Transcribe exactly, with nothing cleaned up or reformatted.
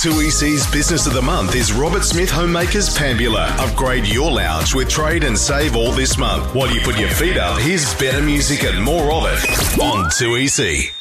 two E C's Business of the Month is Robert Smith Homemakers Pambula. Upgrade your lounge with trade and save all this month. While you put your feet up, here's better music and more of it on two E C.